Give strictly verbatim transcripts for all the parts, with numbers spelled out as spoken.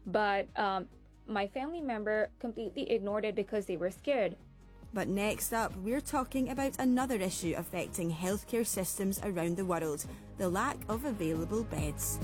but um, my family member completely ignored it because they were scared. But next up, we're talking about another issue affecting healthcare systems around the world, the lack of available beds.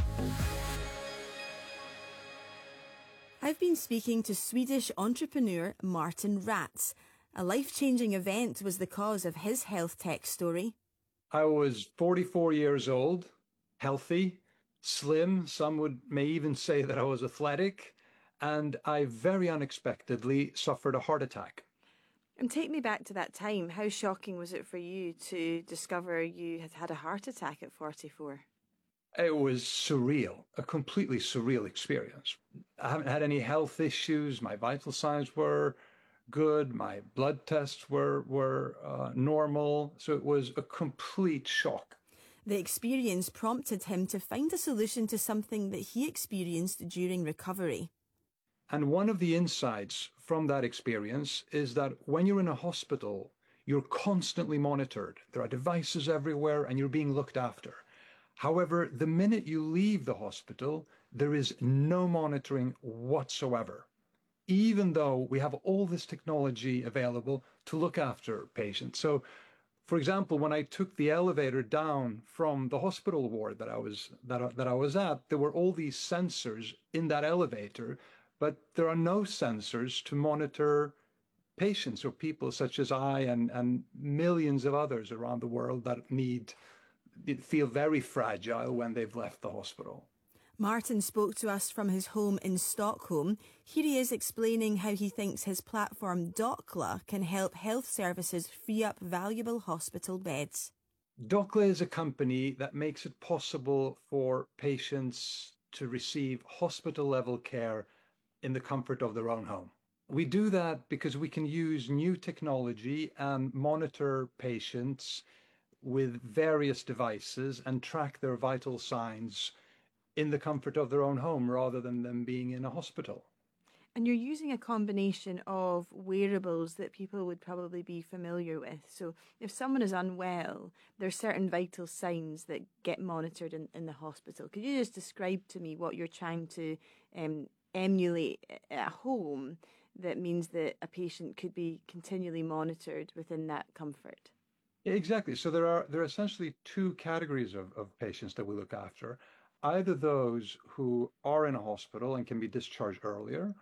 I've been speaking to Swedish entrepreneur Martin Ratz. A life-changing event was the cause of his health tech story. I was forty-four years old, healthy, slim. Some would may even say that I was athletic, and I very unexpectedly suffered a heart attack. And take me back to that time. How shocking was it for you to discover you had had a heart attack at forty-four? It was surreal, a completely surreal experience. I haven't had any health issues. My vital signs were good. My blood tests were, were uh, normal. So it was a complete shock. The experience prompted him to find a solution to something that he experienced during recovery. And one of the insights from that experience is that when you're in a hospital, you're constantly monitored. There are devices everywhere and you're being looked after. However, the minute you leave the hospital, there is no monitoring whatsoever, even though we have all this technology available to look after patients. So, for example, when I took the elevator down from the hospital ward that I was that I, that I was at, there were all these sensors in that elevator, but there are no sensors to monitor patients or people such as I and, and millions of others around the world that need feel very fragile when they've left the hospital. Martin spoke to us from his home in Stockholm. Here he is explaining how he thinks his platform Dockla can help health services free up valuable hospital beds. Dockla is a company that makes it possible for patients to receive hospital-level care in the comfort of their own home. We do that because we can use new technology and monitor patients with various devices and track their vital signs in the comfort of their own home rather than them being in a hospital. And you're using a combination of wearables that people would probably be familiar with. So if someone is unwell, there are certain vital signs that get monitored in, in the hospital. Could you just describe to me what you're trying to um, emulate at home that means that a patient could be continually monitored within that comfort? Exactly. So there are there are essentially two categories of, of patients that we look after. Either those who are in a hospital and can be discharged earlier,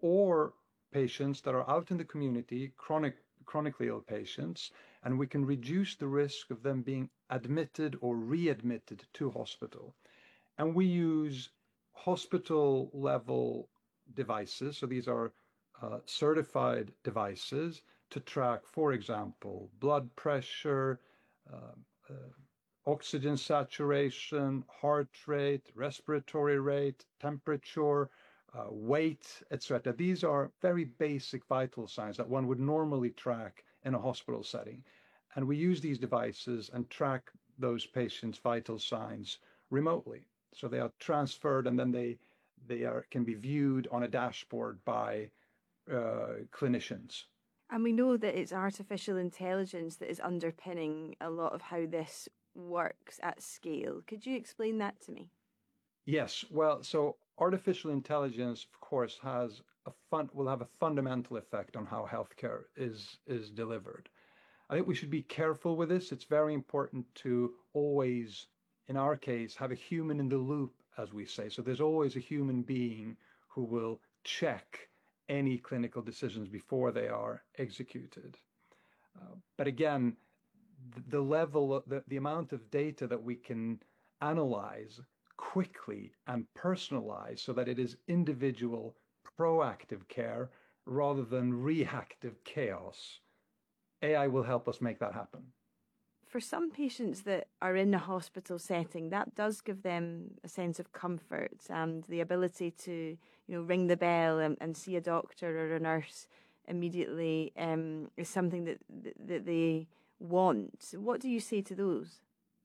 or patients that are out in the community, chronic, chronically ill patients, and we can reduce the risk of them being admitted or readmitted to hospital. And we use hospital-level devices, so these are uh, certified devices to track, for example, blood pressure, uh, uh, oxygen saturation, heart rate, respiratory rate, temperature, uh, weight, et cetera. These are very basic vital signs that one would normally track in a hospital setting. And we use these devices and track those patients' vital signs remotely. So they are transferred and then they, they are, can be viewed on a dashboard by uh, clinicians. And we know that it's artificial intelligence that is underpinning a lot of how this works at scale. Could you explain that to me? Yes. Well, so artificial intelligence, of course, has a fun, will have a fundamental effect on how healthcare is, is delivered. I think we should be careful with this. It's very important to always, in our case, have a human in the loop, as we say. So there's always a human being who will check any clinical decisions before they are executed. Uh, but again, the, the level, the, the amount of data that we can analyze quickly and personalize so that it is individual, proactive care rather than reactive chaos, A I will help us make that happen. For some patients that are in a hospital setting, that does give them a sense of comfort and the ability to, you know, ring the bell and, and see a doctor or a nurse immediately um, is something that that they want. What do you say to those?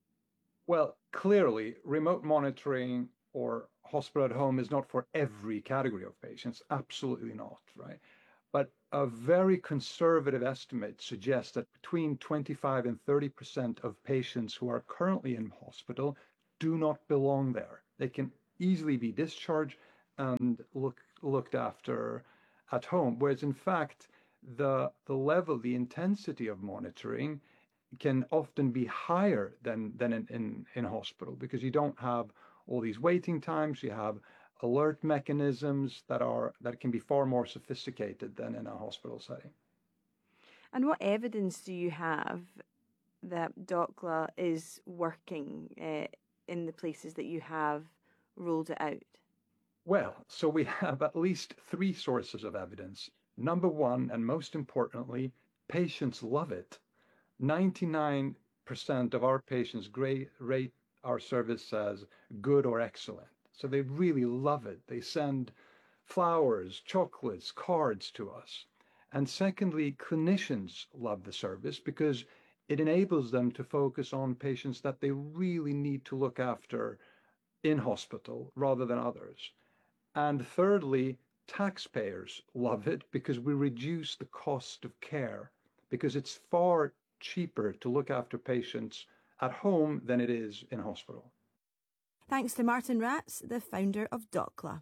Well, clearly, remote monitoring or hospital at home is not for every category of patients. Absolutely not, right? But a very conservative estimate suggests that between twenty-five and thirty percent of patients who are currently in hospital do not belong there. They can easily be discharged and look, looked after at home. Whereas in fact, the, the level, the intensity of monitoring can often be higher than, than in, in, in hospital because you don't have all these waiting times. You have alert mechanisms that are that can be far more sophisticated than in a hospital setting. And what evidence do you have that Dockla is working uh, in the places that you have rolled it out? Well, so we have at least three sources of evidence. Number one, and most importantly, patients love it. ninety-nine percent of our patients rate our service as good or excellent. So they really love it. They send flowers, chocolates, cards to us. And secondly, clinicians love the service because it enables them to focus on patients that they really need to look after in hospital rather than others. And thirdly, taxpayers love it because we reduce the cost of care because it's far cheaper to look after patients at home than it is in hospital. Thanks to Martin Ratz, the founder of Dockla.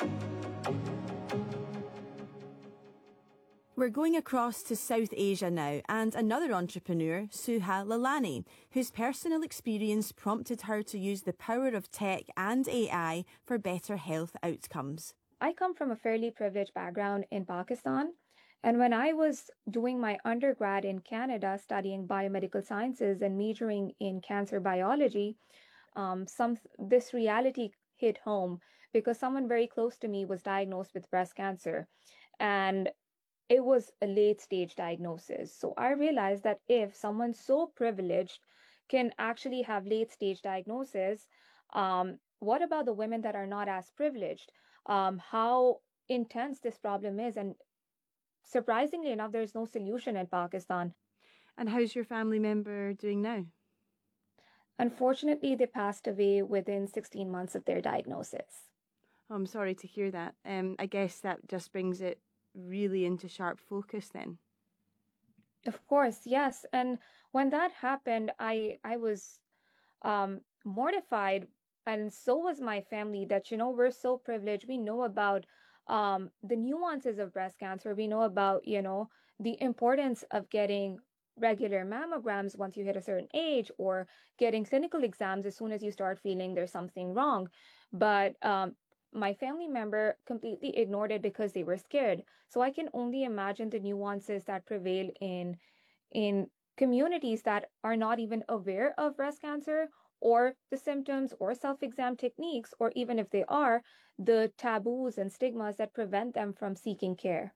We're going across to South Asia now, and another entrepreneur, Suha Lalani, whose personal experience prompted her to use the power of tech and A I for better health outcomes. I come from a fairly privileged background in Pakistan. And when I was doing my undergrad in Canada, studying biomedical sciences and majoring in cancer biology, um, some this reality hit home because someone very close to me was diagnosed with breast cancer. And it was a late stage diagnosis. So I realized that if someone so privileged can actually have late stage diagnosis, um, what about the women that are not as privileged? Um, how intense this problem is. And surprisingly enough, there's no solution in Pakistan. And how's your family member doing now? Unfortunately, they passed away within sixteen months of their diagnosis. Oh, I'm sorry to hear that. Um, I guess that just brings it really into sharp focus then. Of course, yes. And when that happened, I I was um, mortified, and so was my family. That you know we're so privileged. We know about um, the nuances of breast cancer. We know about you know the importance of getting regular mammograms once you hit a certain age, or getting clinical exams as soon as you start feeling there's something wrong. But um, my family member completely ignored it because they were scared. So I can only imagine the nuances that prevail in in communities that are not even aware of breast cancer or the symptoms or self-exam techniques, or even if they are, the taboos and stigmas that prevent them from seeking care.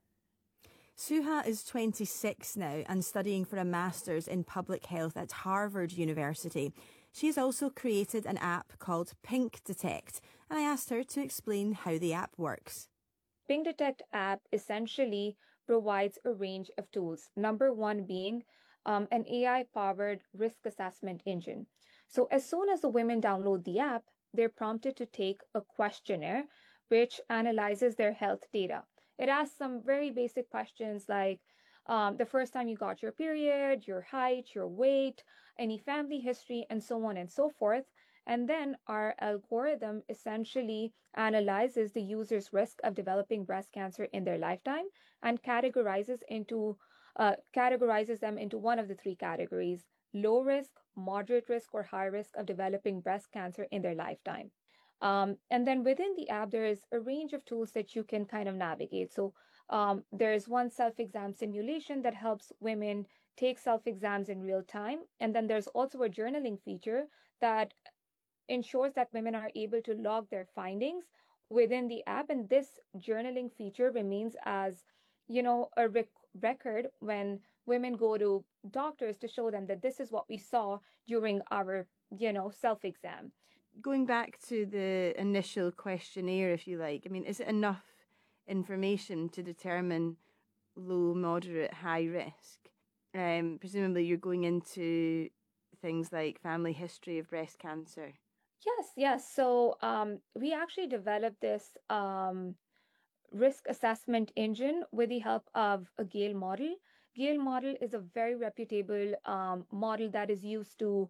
Suha is twenty-six now and studying for a master's in public health at Harvard University. She's also created an app called Pink Detect, and I asked her to explain how the app works. Pink Detect app essentially provides a range of tools. Number one being um, an A I-powered risk assessment engine. So as soon as the women download the app, they're prompted to take a questionnaire which analyzes their health data. It asks some very basic questions like um, the first time you got your period, your height, your weight, any family history, and so on and so forth. And then our algorithm essentially analyzes the user's risk of developing breast cancer in their lifetime and categorizes into uh, categorizes them into one of the three categories: low risk, moderate risk, or high risk of developing breast cancer in their lifetime. Um, and then within the app, there is a range of tools that you can kind of navigate. So um, there is one self-exam simulation that helps women take self-exams in real time. And then there's also a journaling feature that ensures that women are able to log their findings within the app. And this journaling feature remains as, you know, a rec- record when women go to doctors to show them that this is what we saw during our, you know, self-exam. Going back to the initial questionnaire, if you like, I mean, is it enough information to determine low, moderate, high risk? Um, presumably you're going into things like family history of breast cancer. Yes, yes. So um, we actually developed this um, risk assessment engine with the help of a Gale model. Gale model is a very reputable um, model that is used to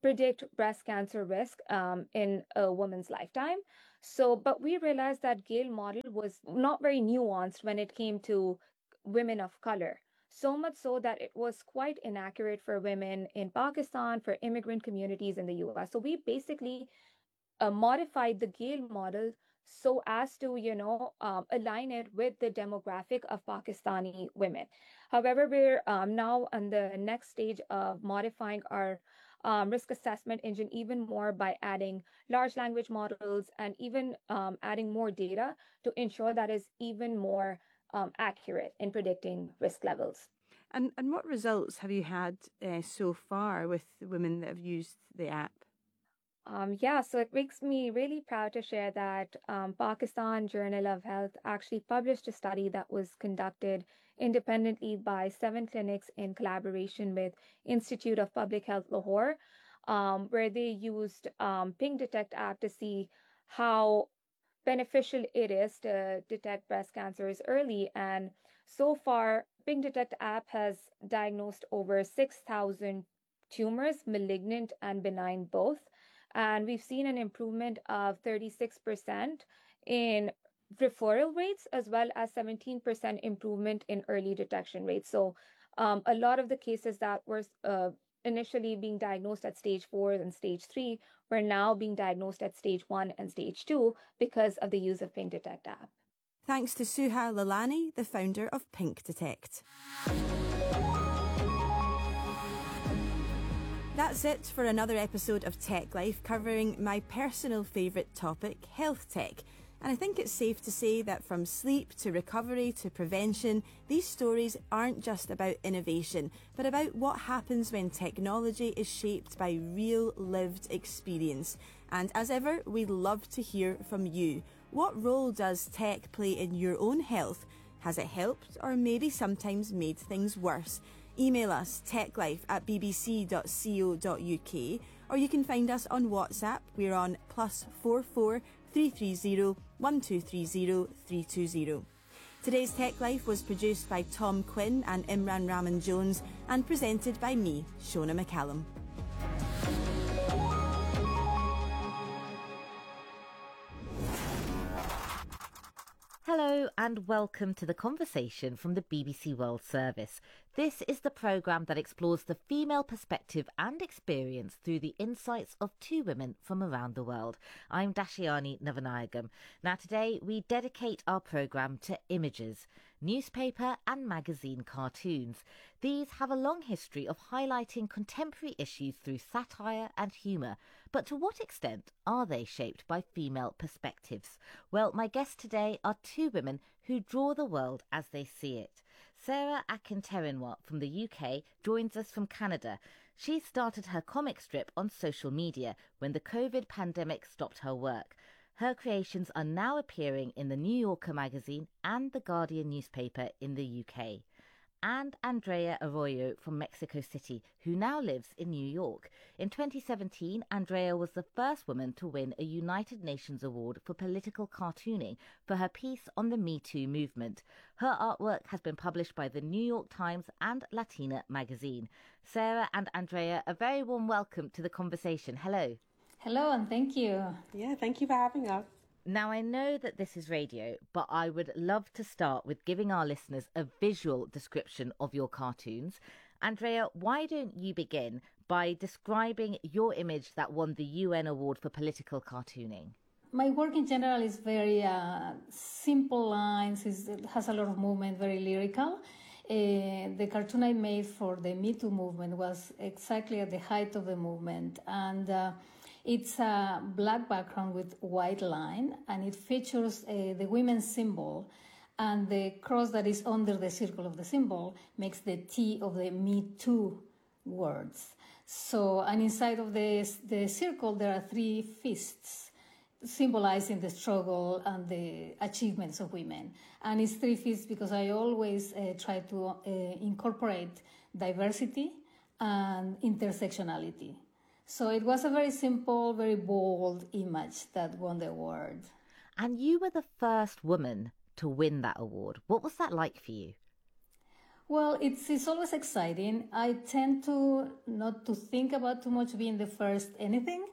predict breast cancer risk um, in a woman's lifetime. So, but we realized that Gale model was not very nuanced when it came to women of color. So much so that it was quite inaccurate for women in Pakistan, for immigrant communities in the U S. So we basically uh, modified the Gale model so as to, you know, um, align it with the demographic of Pakistani women. However, we're um, now on the next stage of modifying our um, risk assessment engine even more by adding large language models and even um, adding more data to ensure that is even more um, accurate in predicting risk levels. And and what results have you had uh, so far with the women that have used the app? Um, yeah, so it makes me really proud to share that um, Pakistan Journal of Health actually published a study that was conducted independently by seven clinics in collaboration with Institute of Public Health Lahore, um, where they used um, Pink Detect app to see how beneficial it is to detect breast cancers early. And so far, Pink Detect app has diagnosed over six thousand tumors, malignant and benign both. And we've seen an improvement of thirty-six percent in referral rates, as well as seventeen percent improvement in early detection rates. So um, a lot of the cases that were uh, initially being diagnosed at stage four and stage three were now being diagnosed at stage one and stage two because of the use of Pink Detect app. Thanks to Suha Lalani, the founder of Pink Detect. That's it for another episode of Tech Life, covering my personal favourite topic, health tech. And I think it's safe to say that from sleep to recovery to prevention, these stories aren't just about innovation, but about what happens when technology is shaped by real lived experience. And as ever, we'd love to hear from you. What role does tech play in your own health? Has it helped or maybe sometimes made things worse? Email us techlife at b b c dot co dot u k, or you can find us on WhatsApp. We're on plus four four three three zero one two three zero three two zero. Today's Tech Life was produced by Tom Quinn and Imran Rahman Jones and presented by me, Shona McCallum. Hello and welcome to The Conversation from the B B C World Service. This is the programme that explores the female perspective and experience through the insights of two women from around the world. I'm Dashiani Navanayagam. Now today we dedicate our programme to images, newspaper and magazine cartoons. These have a long history of highlighting contemporary issues through satire and humour. But to what extent are they shaped by female perspectives? Well, my guests today are two women who draw the world as they see it. Sarah Akinterenwa from the U K joins us from Canada. She started her comic strip on social media when the COVID pandemic stopped her work. Her creations are now appearing in the New Yorker magazine and the Guardian newspaper in the U K. And Andrea Arroyo from Mexico City, who now lives in New York. In twenty seventeen, Andrea was the first woman to win a United Nations Award for political cartooning for her piece on the Me Too movement. Her artwork has been published by the New York Times and Latina magazine. Sarah and Andrea, a very warm welcome to the conversation. Hello. Hello, and thank you. Yeah, thank you for having us. Now, I know that this is radio, but I would love to start with giving our listeners a visual description of your cartoons. Andrea, why don't you begin by describing your image that won the U N Award for Political Cartooning? My work in general is very uh, simple lines, it's, it has a lot of movement, very lyrical. Uh, the cartoon I made for the Me Too movement was exactly at the height of the movement, and uh, it's a black background with white line, and it features uh, the women's symbol, and the cross that is under the circle of the symbol makes the T of the Me Too words. So, and inside of the, the circle, there are three fists symbolizing the struggle and the achievements of women. And it's three fists because I always uh, try to uh, incorporate diversity and intersectionality. So it was a very simple, very bold image that won the award. And you were the first woman to win that award. What was that like for you? Well, it's it's always exciting. I tend to not to think about too much being the first anything.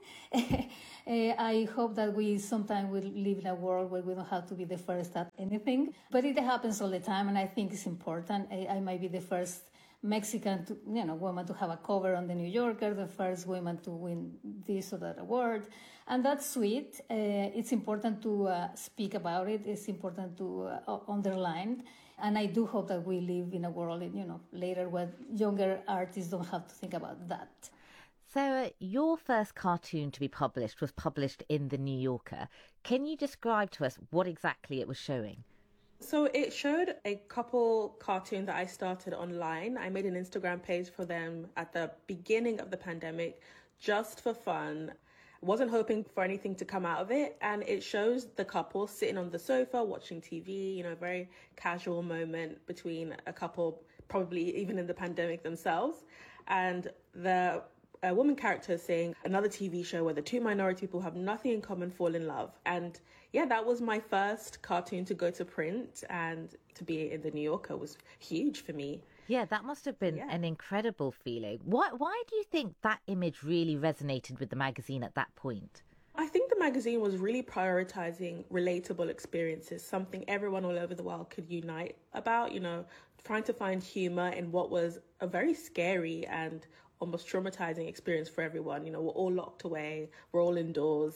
Uh, I hope that we sometime will live in a world where we don't have to be the first at anything. But it happens all the time, and I think it's important. I, I might be the first Mexican to, you know, woman to have a cover on the New Yorker, the first woman to win this or that award. And that's sweet. Uh, it's important to uh, speak about it. It's important to uh, underline. And I do hope that we live in a world, you know, later where younger artists don't have to think about that. Sarah, your first cartoon to be published was published in The New Yorker. Can you describe to us what exactly it was showing? So it showed a couple cartoon that I started online. I made an Instagram page for them at the beginning of the pandemic, just for fun. Wasn't hoping for anything to come out of it. And it shows the couple sitting on the sofa watching T V, you know, a very casual moment between a couple, probably even in the pandemic themselves. And the a woman character saying another T V show where the two minority people have nothing in common fall in love. And yeah, that was my first cartoon to go to print, and to be in The New Yorker was huge for me. Yeah, that must have been yeah. an incredible feeling. Why, why do you think that image really resonated with the magazine at that point? I think the magazine was really prioritizing relatable experiences, something everyone all over the world could unite about, you know, trying to find humor in what was a very scary and almost traumatizing experience for everyone. You know, we're all locked away, we're all indoors.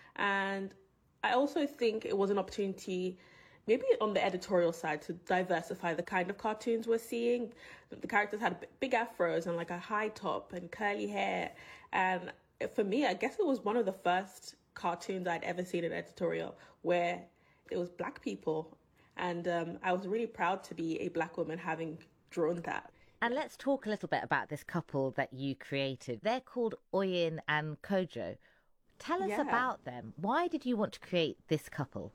And I also think it was an opportunity, maybe on the editorial side, to diversify the kind of cartoons we're seeing. The characters had big afros and like a high top and curly hair. And for me, I guess it was one of the first cartoons I'd ever seen in editorial where it was Black people. And um, I was really proud to be a Black woman having drawn that. And let's talk a little bit about this couple that you created. They're called Oyin and Kojo. Tell us yeah. about them. Why did you want to create this couple?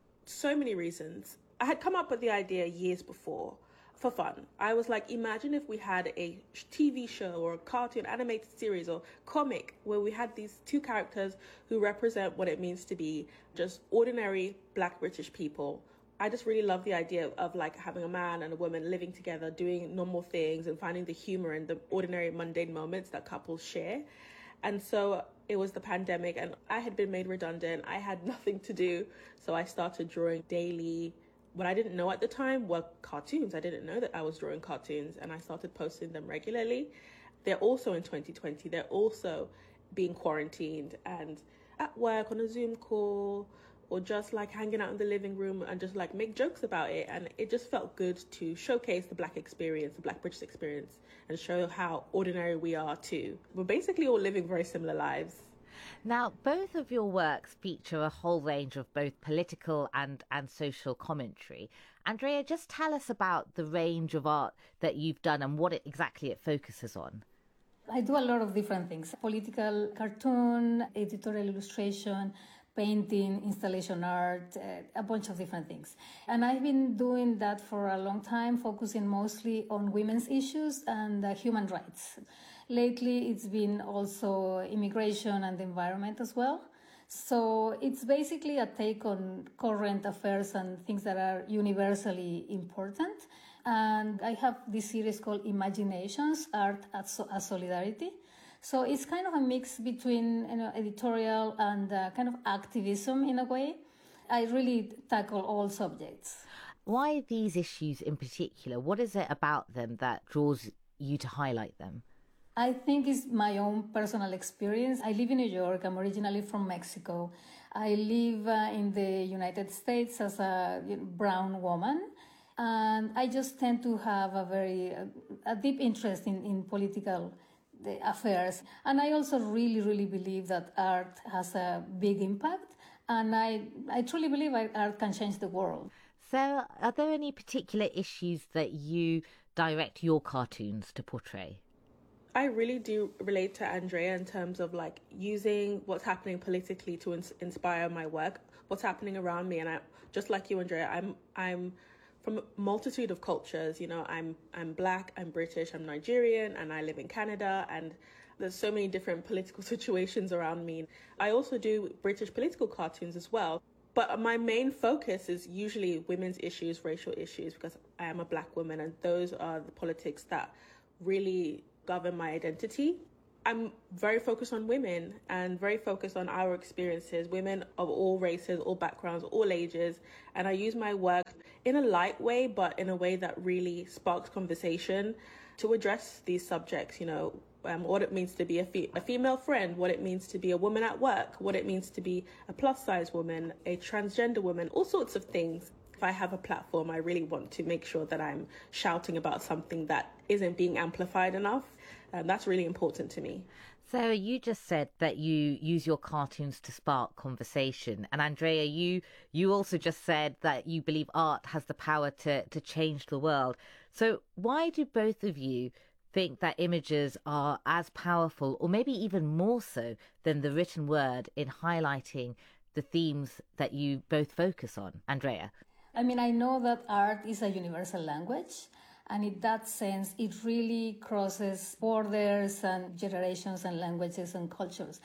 So many reasons. I had come up with the idea years before for fun. I was like, imagine if we had a T V show or a cartoon animated series or comic where we had these two characters who represent what it means to be just ordinary Black British people. I just really love the idea of, of like having a man and a woman living together, doing normal things and finding the humor in the ordinary mundane moments that couples share. And so it was the pandemic and I had been made redundant. I had nothing to do. So I started drawing daily. What I didn't know at the time were cartoons. I didn't know that I was drawing cartoons, and I started posting them regularly. They're also in twenty twenty. They're also being quarantined and at work on a Zoom call, or just like hanging out in the living room and just like make jokes about it. And it just felt good to showcase the Black experience, the Black British experience, and show how ordinary we are too. We're basically all living very similar lives. Now, both of your works feature a whole range of both political and, and social commentary. Andrea, just tell us about the range of art that you've done and what it, exactly it focuses on. I do a lot of different things. Political cartoon, editorial illustration, painting, installation art, uh, a bunch of different things. And I've been doing that for a long time, focusing mostly on women's issues and uh, human rights. Lately, it's been also immigration and the environment as well. So it's basically a take on current affairs and things that are universally important. And I have this series called Imaginations, Art as Solidarity. So it's kind of a mix between, you know, editorial and uh, kind of activism in a way. I really tackle all subjects. Why these issues in particular? What is it about them that draws you to highlight them? I think it's my own personal experience. I live in New York. I'm originally from Mexico. I live uh, in the United States as a you know, brown woman. And I just tend to have a very uh, a deep interest in, in political the affairs. And I also really, really believe that art has a big impact. And I, I truly believe art can change the world. So are there any particular issues that you direct your cartoons to portray? I really do relate to Andrea in terms of like using what's happening politically to ins- inspire my work, what's happening around me. And I, just like you, Andrea, I'm, I'm from a multitude of cultures. You know, I'm I'm Black, I'm British, I'm Nigerian, and I live in Canada, and there's so many different political situations around me. I also do British political cartoons as well. But my main focus is usually women's issues, racial issues, because I am a Black woman, and those are the politics that really govern my identity. I'm very focused on women and very focused on our experiences, women of all races, all backgrounds, all ages. And I use my work in a light way, but in a way that really sparks conversation to address these subjects, you know, um, what it means to be a, fe- a female friend, what it means to be a woman at work, what it means to be a plus size woman, a transgender woman, all sorts of things. If I have a platform, I really want to make sure that I'm shouting about something that isn't being amplified enough. And that's really important to me. Sarah, you just said that you use your cartoons to spark conversation. And Andrea, you you also just said that you believe art has the power to, to change the world. So why do both of you think that images are as powerful, or maybe even more so, than the written word in highlighting the themes that you both focus on? Andrea? I mean, I know that art is a universal language. And in that sense, it really crosses borders and generations and languages and cultures.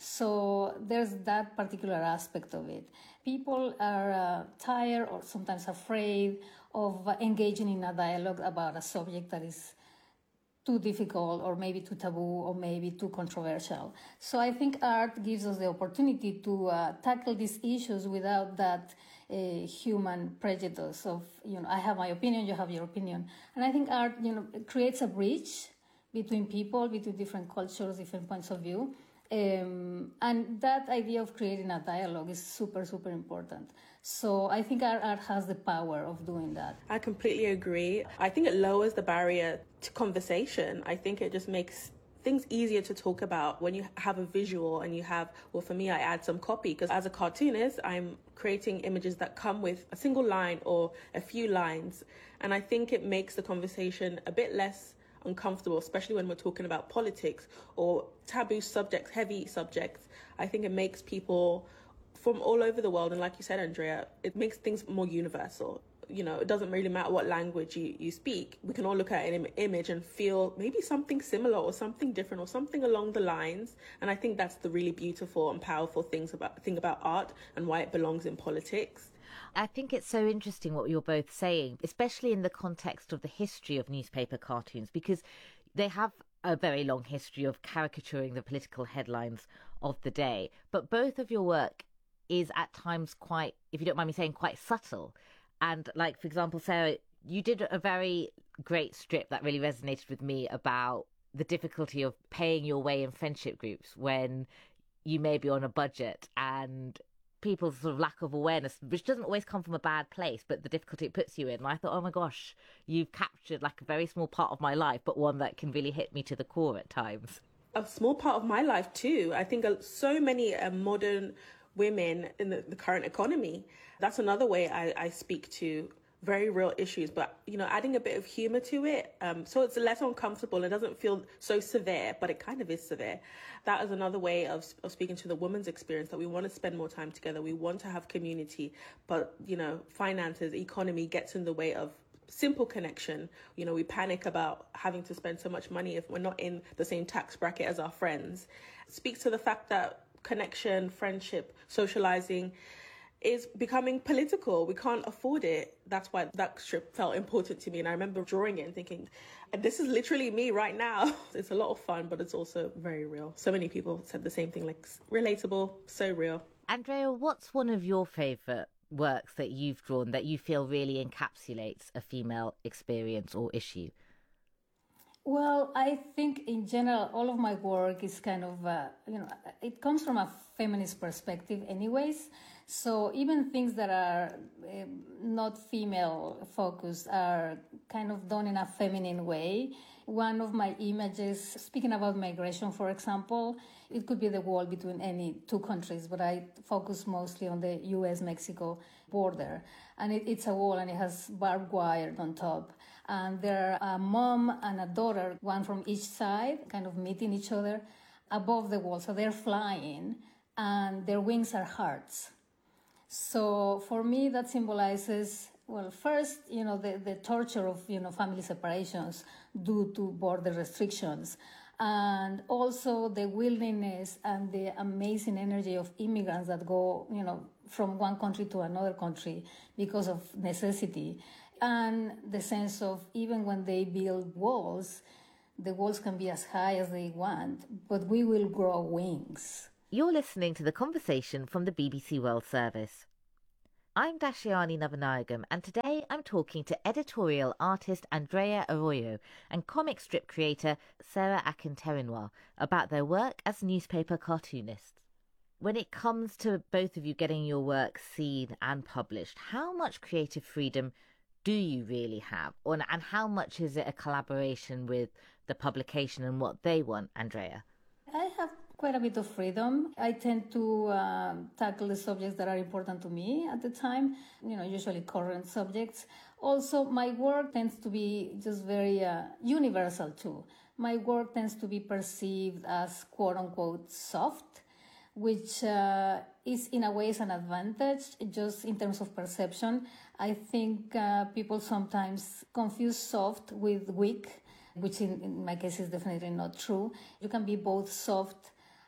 So there's that particular aspect of it. People are uh, tired or sometimes afraid of uh, engaging in a dialogue about a subject that is too difficult or maybe too taboo or maybe too controversial. So I think art gives us the opportunity to uh, tackle these issues without that uh, human prejudice of, you know, I have my opinion, you have your opinion. And I think art, you know, creates a bridge between people, between different cultures, different points of view. Um, and that idea of creating a dialogue is super, super important. So I think our art has the power of doing that. I completely agree. I think it lowers the barrier to conversation. I think it just makes things easier to talk about when you have a visual and you have, well, for me, I add some copy because as a cartoonist, I'm creating images that come with a single line or a few lines. And I think it makes the conversation a bit less uncomfortable, especially when we're talking about politics or taboo subjects, heavy subjects. I think it makes people from all over the world, and like you said, Andrea, it makes things more universal. You know, it doesn't really matter what language you, you speak. We can all look at an im- image and feel maybe something similar or something different or something along the lines. And I think that's the really beautiful and powerful things about thing about art and why it belongs in politics. I think it's so interesting what you're both saying, especially in the context of the history of newspaper cartoons, because they have a very long history of caricaturing the political headlines of the day. But both of your work is at times quite, if you don't mind me saying, quite subtle. And like, for example, Sarah, you did a very great strip that really resonated with me about the difficulty of paying your way in friendship groups when you may be on a budget, and people's sort of lack of awareness, which doesn't always come from a bad place, but the difficulty it puts you in. And I thought, oh my gosh, you've captured like a very small part of my life, but one that can really hit me to the core at times. A small part of my life too. I think so many uh, modern women in the, the current economy, that's another way I, I speak to very real issues, but, you know, adding a bit of humor to it. Um, so it's less uncomfortable. It doesn't feel so severe, but it kind of is severe. That is another way of, of speaking to the woman's experience, that we want to spend more time together. We want to have community, but, you know, finances, economy gets in the way of simple connection. You know, we panic about having to spend so much money if we're not in the same tax bracket as our friends. It speaks to the fact that connection, friendship, socializing is becoming political. We can't afford it. That's why that strip felt important to me. And I remember drawing it and thinking, and this is literally me right now. It's a lot of fun, but it's also very real. So many people said the same thing, like relatable, so real. Andrea, what's one of your favourite works that you've drawn that you feel really encapsulates a female experience or issue? Well, I think in general, all of my work is kind of, uh, you know, it comes from a feminist perspective anyways. So even things that are uh, not female focused are kind of done in a feminine way. One of my images, speaking about migration, for example, it could be the wall between any two countries, but I focus mostly on the U S Mexico border. And it, it's a wall and it has barbed wire on top. And there are a mom and a daughter, one from each side, kind of meeting each other above the wall. So they're flying and their wings are hearts. So for me, that symbolizes, well, first, you know, the, the torture of, you know, family separations due to border restrictions. And also the willingness and the amazing energy of immigrants that go, you know, from one country to another country because of necessity. And the sense of even when they build walls, the walls can be as high as they want, but we will grow wings. You're listening to the conversation from the B B C World Service. I'm Dashiani Navanayagam, and today I'm talking to editorial artist Andrea Arroyo and comic strip creator Sarah Akinterinoir about their work as newspaper cartoonists. When it comes to both of you getting your work seen and published, how much creative freedom do you really have? And how much is it a collaboration with the publication and what they want, Andrea? I have quite a bit of freedom. I tend to uh, tackle the subjects that are important to me at the time, you know, usually current subjects. Also, my work tends to be just very uh, universal too. My work tends to be perceived as quote unquote soft, which uh, is in a way is an advantage just in terms of perception. I think uh, people sometimes confuse soft with weak, which in, in my case is definitely not true. You can be both soft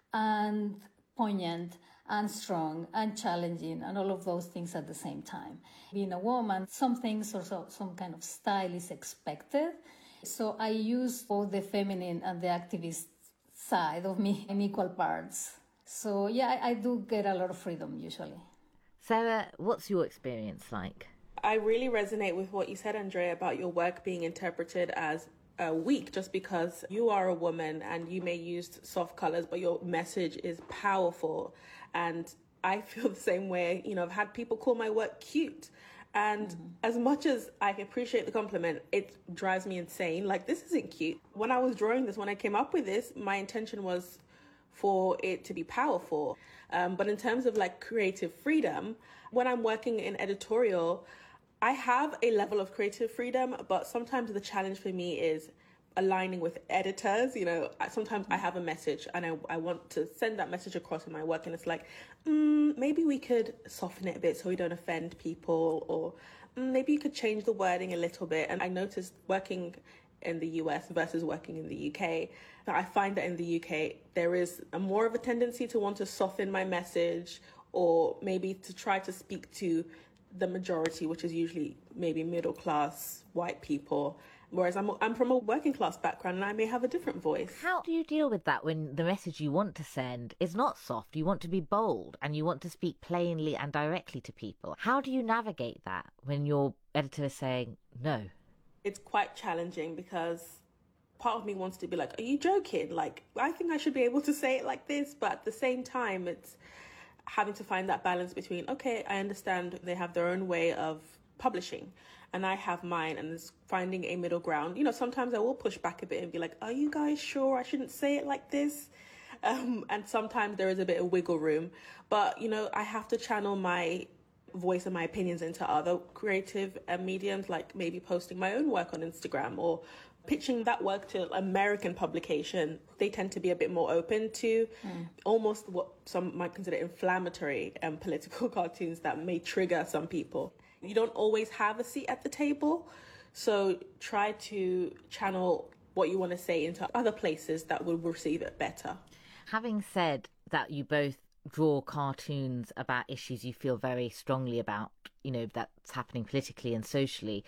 and poignant and strong and challenging and all of those things at the same time. Being a woman, some things or so, some kind of style is expected. So I use both the feminine and the activist side of me in equal parts. So yeah, I, I do get a lot of freedom usually. Sarah, what's your experience like? I really resonate with what you said, Andrea, about your work being interpreted as Uh, weak just because you are a woman and you may use soft colors, but your message is powerful. And I feel the same way. You know, I've had people call my work cute. And mm-hmm. as much as I appreciate the compliment, it drives me insane. Like, this isn't cute. When I was drawing this, when I came up with this, my intention was for it to be powerful. Um, but in terms of like creative freedom, when I'm working in editorial, I have a level of creative freedom, but sometimes the challenge for me is aligning with editors. You know, sometimes I have a message and I, I want to send that message across in my work, and it's like, mm, maybe we could soften it a bit so we don't offend people, or mm, maybe you could change the wording a little bit. And I noticed working in the U S versus working in the U K, that I find that in the U K, there is a more of a tendency to want to soften my message, or maybe to try to speak to the majority, which is usually maybe middle class white people, whereas I'm I'm from a working class background and I may have a different voice. How do you deal with that when the message you want to send is not soft? You want to be bold and you want to speak plainly and directly to people. How do you navigate that when your editor is saying no? It's quite challenging because part of me wants to be like, are you joking? Like, I think I should be able to say it like this, but at the same time, it's having to find that balance between, okay, I understand they have their own way of publishing and I have mine, and it's finding a middle ground. You know, sometimes I will push back a bit and be like, are you guys sure I shouldn't say it like this? Um, and sometimes there is a bit of wiggle room, but, you know, I have to channel my voice and my opinions into other creative uh, mediums, like maybe posting my own work on Instagram or pitching that work to American publication. They tend to be a bit more open to mm. almost what some might consider inflammatory and um, political cartoons that may trigger some people. You don't always have a seat at the table, so try to channel what you want to say into other places that will receive it better. Having said that, you both draw cartoons about issues you feel very strongly about, you know, that's happening politically and socially.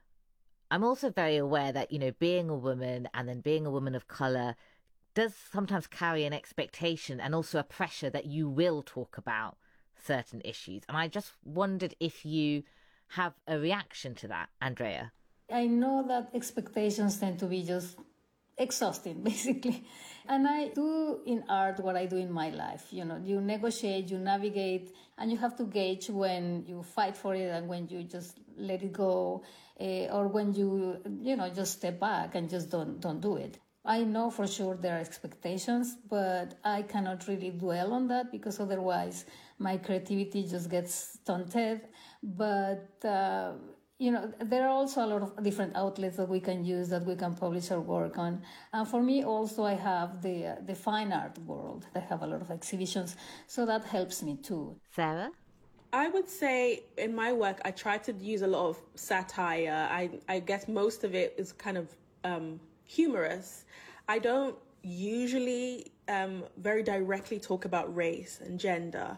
I'm also very aware that, you know, being a woman and then being a woman of colour does sometimes carry an expectation and also a pressure that you will talk about certain issues. And I just wondered if you have a reaction to that, Andrea. I know that expectations tend to be just exhausting, basically. And I do in art what I do in my life. You know, you negotiate, you navigate, and you have to gauge when you fight for it and when you just let it go, uh, or when you, you know, just step back and just don't don't do it. I know for sure there are expectations, but I cannot really dwell on that because otherwise my creativity just gets stunted. But uh, you know, there are also a lot of different outlets that we can use, that we can publish our work on. And for me also, I have the uh, the fine art world. I have a lot of exhibitions, so that helps me too. Sarah? I would say in my work, I try to use a lot of satire. I, I guess most of it is kind of um, humorous. I don't usually um, very directly talk about race and gender.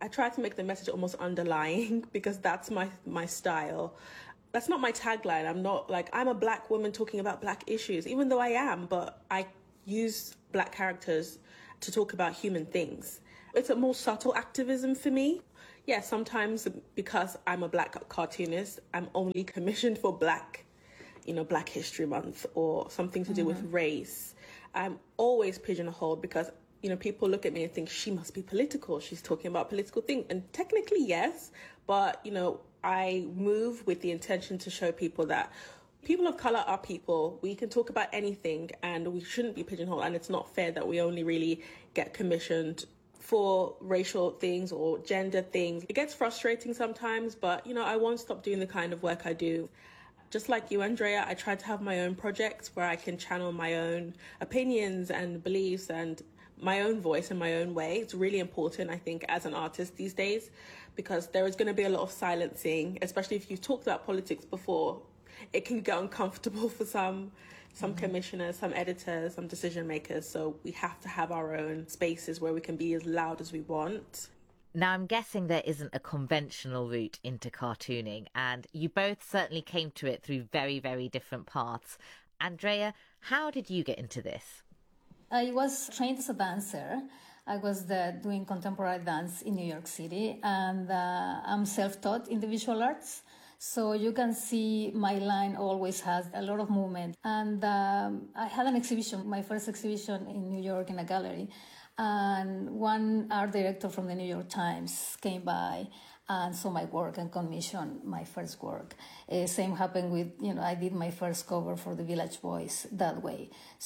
I try to make the message almost underlying because that's my, my style. That's not my tagline. I'm not like, I'm a black woman talking about black issues, even though I am, but I use black characters to talk about human things. It's a more subtle activism for me. Yeah, sometimes because I'm a black cartoonist, I'm only commissioned for black, you know, Black History Month or something to do mm-hmm. with race. I'm always pigeonholed because, you know, people look at me and think she must be political. She's talking about political things. And technically, yes, but, you know, I move with the intention to show people that people of color are people. We can talk about anything and we shouldn't be pigeonholed. And it's not fair that we only really get commissioned for racial things or gender things. It gets frustrating sometimes, but, you know, I won't stop doing the kind of work I do. Just like you, Andrea, I try to have my own projects where I can channel my own opinions and beliefs and my own voice in my own way. It's really important, I think, as an artist these days, because there is going to be a lot of silencing, especially if you've talked about politics before. It can get uncomfortable for some some mm-hmm. commissioners, some editors, some decision makers. So we have to have our own spaces where we can be as loud as we want. Now, I'm guessing there isn't a conventional route into cartooning, and you both certainly came to it through very, very different paths. Andrea, how did you get into this? I was trained as a dancer. I was the, doing contemporary dance in New York City, and uh, I'm self-taught in the visual arts. So you can see my line always has a lot of movement. And um, I had an exhibition, my first exhibition in New York in a gallery. And one art director from the New York Times came by and saw my work and commissioned my first work. Uh, same happened with, you know, I did my first cover for the Village Voice that way.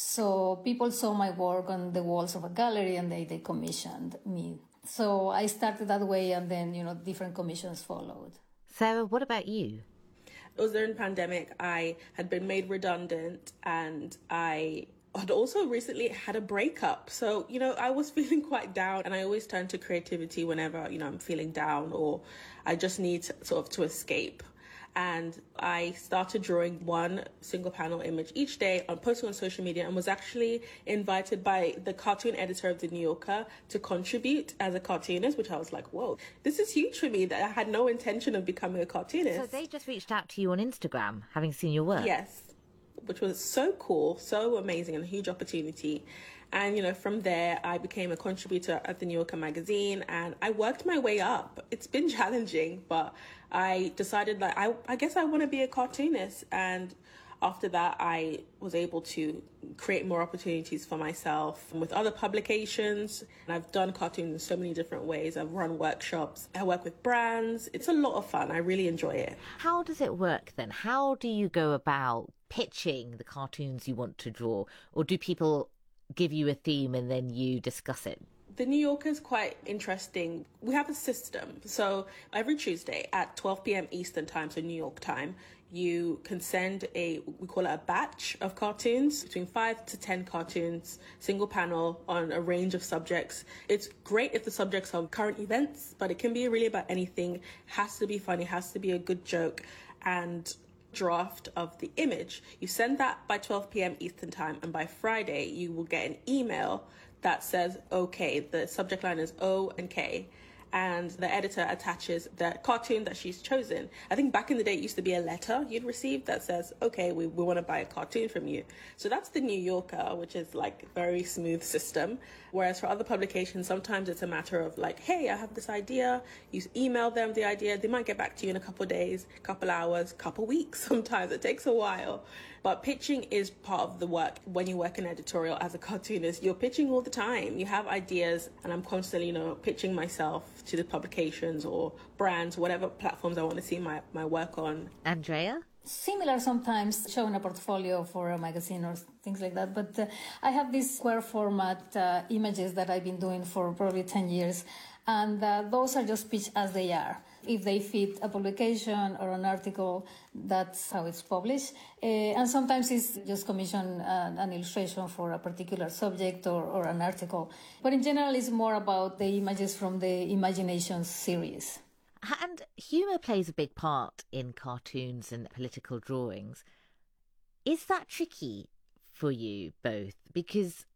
So people saw my work on the walls of a gallery and they, they commissioned me. So I started that way and then, you know, different commissions followed. Sarah, what about you? It was during the pandemic. I had been made redundant and I had also recently had a breakup. So, you know, I was feeling quite down and I always turn to creativity whenever, you know, I'm feeling down or I just need to, sort of to escape. And I started drawing one single panel image each day on posting on social media and was actually invited by the cartoon editor of The New Yorker to contribute as a cartoonist, which I was like, whoa, this is huge for me that I had no intention of becoming a cartoonist. So they just reached out to you on Instagram, having seen your work? Yes, which was so cool, so amazing and a huge opportunity. And, you know, from there, I became a contributor at The New Yorker magazine and I worked my way up. It's been challenging, but I decided that I, I guess I want to be a cartoonist. And after that, I was able to create more opportunities for myself with other publications. And I've done cartoons in so many different ways. I've run workshops. I work with brands. It's a lot of fun. I really enjoy it. How does it work then? How do you go about pitching the cartoons you want to draw? Or do people give you a theme and then you discuss it? The New Yorker is quite interesting. We have a system. So every Tuesday at twelve p.m. Eastern time, so New York time, you can send a, we call it a batch of cartoons, between five to ten cartoons, single panel on a range of subjects. It's great if the subjects are current events, but it can be really about anything. Has to be funny, has to be a good joke, and draft of the image. You send that by twelve p.m. Eastern time, and by Friday you will get an email that says okay. The subject line is O and K, and the editor attaches the cartoon that she's chosen. I think back in the day it used to be a letter you'd receive that says, okay, we, we want to buy a cartoon from you. So that's the New Yorker, which is like a very smooth system. Whereas for other publications, sometimes it's a matter of like, hey, I have this idea. You email them the idea. They might get back to you in a couple of days, couple hours, couple weeks. Sometimes it takes a while. But pitching is part of the work. When you work in editorial as a cartoonist, you're pitching all the time. You have ideas, and I'm constantly, you know, pitching myself to the publications or brands, whatever platforms I want to see my, my work on. Andrea? Similar sometimes, showing a portfolio for a magazine or things like that. But uh, I have these square format uh, images that I've been doing for probably ten years. And uh, those are just pitched as they are. If they fit a publication or an article, that's how it's published. Uh, and sometimes it's just commission uh, an illustration for a particular subject or, or an article. But in general, it's more about the images from the Imagination series. And humour plays a big part in cartoons and political drawings. Is that tricky for you both? Because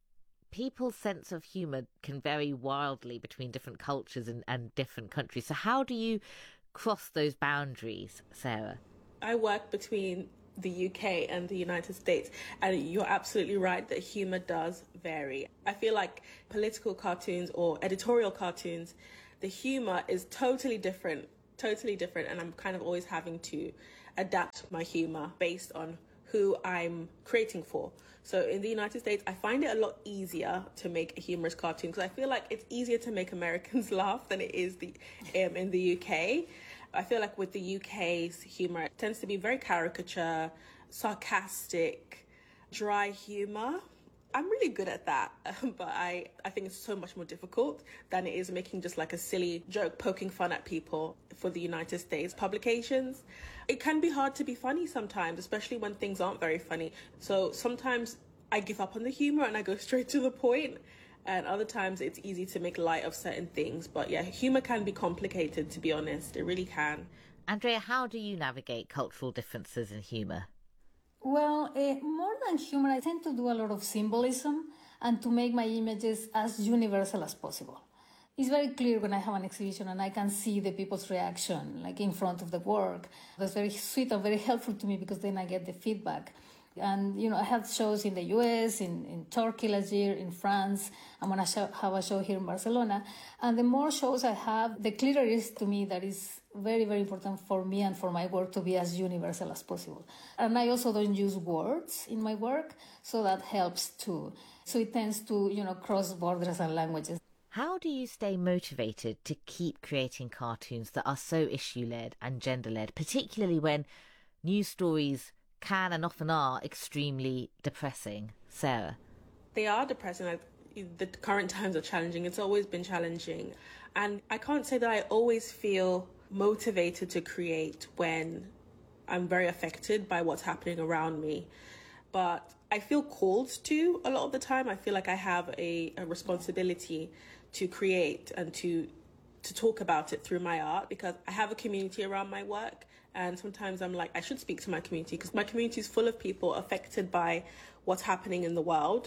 people's sense of humour can vary wildly between different cultures and, and different countries. So how do you cross those boundaries, Sarah? I work between the U K and the United States, and you're absolutely right that humour does vary. I feel like political cartoons or editorial cartoons, the humour is totally different, totally different, and I'm kind of always having to adapt my humour based on who I'm creating for. So in the United States, I find it a lot easier to make a humorous cartoon because I feel like it's easier to make Americans laugh than it is the um, in the U K. I feel like with the U K's humour, it tends to be very caricature, sarcastic, dry humour. I'm really good at that, but I, I think it's so much more difficult than it is making just like a silly joke poking fun at people for the United States publications. It can be hard to be funny sometimes, especially when things aren't very funny. So sometimes I give up on the humour and I go straight to the point. And other times it's easy to make light of certain things. But yeah, humour can be complicated, to be honest. It really can. Andrea, how do you navigate cultural differences in humour? Well, uh, more than humor, I tend to do a lot of symbolism and to make my images as universal as possible. It's very clear when I have an exhibition and I can see the people's reaction, like in front of the work. That's very sweet and very helpful to me because then I get the feedback. And, you know, I have shows in the U S, in, in Turkey last year, in France. I'm going to have a show here in Barcelona. And the more shows I have, the clearer it is to me that it's very, very important for me and for my work to be as universal as possible. And I also don't use words in my work, so that helps too. So it tends to, you know, cross borders and languages. How do you stay motivated to keep creating cartoons that are so issue-led and gender-led, particularly when news stories can and often are extremely depressing? Sarah? They are depressing. Like, the current times are challenging. It's always been challenging. And I can't say that I always feel motivated to create when I'm very affected by what's happening around me. But I feel called to a lot of the time. I feel like I have a, a responsibility to create and to to talk about it through my art because I have a community around my work. And sometimes I'm like, I should speak to my community because my community is full of people affected by what's happening in the world.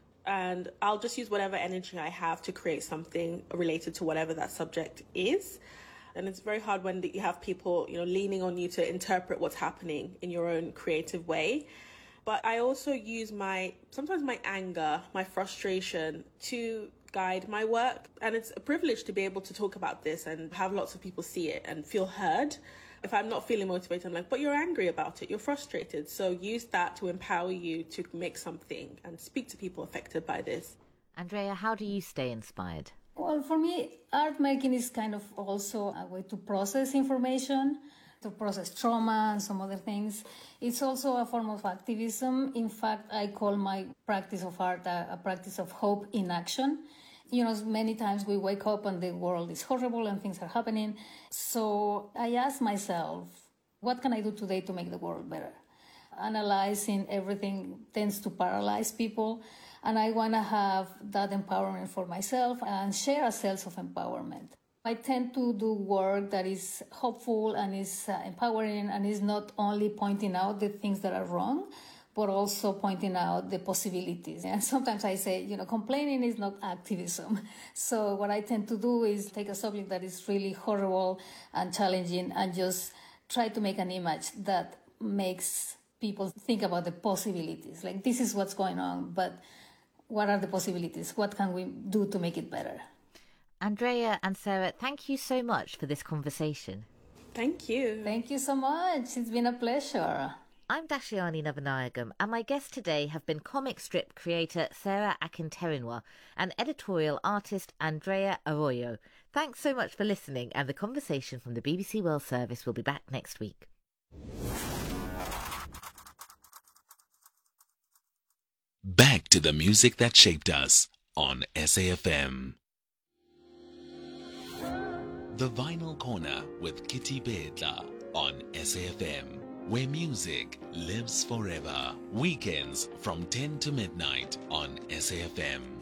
And I'll just use whatever energy I have to create something related to whatever that subject is. And it's very hard when you have people, you know, leaning on you to interpret what's happening in your own creative way. But I also use my, sometimes my anger, my frustration to guide my work. And it's a privilege to be able to talk about this and have lots of people see it and feel heard. If I'm not feeling motivated, I'm like, but you're angry about it, you're frustrated. So use that to empower you to make something and speak to people affected by this. Andrea, how do you stay inspired? Well, for me, art making is kind of also a way to process information, to process trauma and some other things. It's also a form of activism. In fact, I call my practice of art a, a practice of hope in action. You know, many times we wake up and the world is horrible and things are happening. So I ask myself, what can I do today to make the world better? Analyzing everything tends to paralyze people. And I want to have that empowerment for myself and share a sense of empowerment. I tend to do work that is hopeful and is uh, empowering and is not only pointing out the things that are wrong, but also pointing out the possibilities. And sometimes I say, you know, complaining is not activism. So what I tend to do is take a subject that is really horrible and challenging and just try to make an image that makes people think about the possibilities. Like, this is what's going on, but what are the possibilities? What can we do to make it better? Andrea and Sarah, thank you so much for this conversation. Thank you. Thank you so much. It's been a pleasure. I'm Dashiani Navanayagam, and my guests today have been comic strip creator Sarah Akinterenwa and editorial artist Andrea Arroyo. Thanks so much for listening, and the conversation from the B B C World Service will be back next week. Back to the music that shaped us on S A F M. The Vinyl Corner with Kitty Bedla on S A F M, where music lives forever. Weekends from ten to midnight on S A F M.